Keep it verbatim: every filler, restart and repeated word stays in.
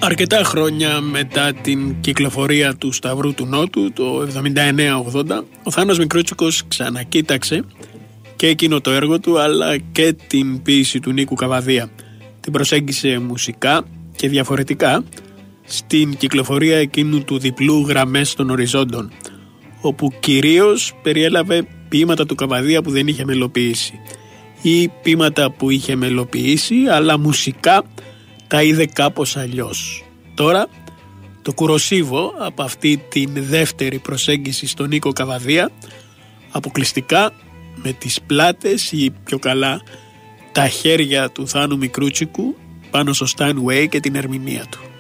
Αρκετά χρόνια μετά την κυκλοφορία του Σταυρού του Νότου, το εβδομήντα εννέα ογδόντα, ο Θάνος Μικρούτσικος ξανακοίταξε και εκείνο το έργο του, αλλά και την ποίηση του Νίκου Καβαδία. Την προσέγγισε μουσικά και διαφορετικά στην κυκλοφορία εκείνου του διπλού «Γραμμές των Οριζόντων», όπου κυρίως περιέλαβε ποίηματα του Καβαδία που δεν είχε μελοποιήσει ή ποίηματα που είχε μελοποιήσει αλλά μουσικά τα είδε κάπως αλλιώς. Τώρα το κουροσίβω από αυτή την δεύτερη προσέγγιση στον Νίκο Καβαδία, αποκλειστικά με τις πλάτες ή πιο καλά τα χέρια του Θάνου Μικρούτσικου πάνω στο Steinway και την ερμηνεία του.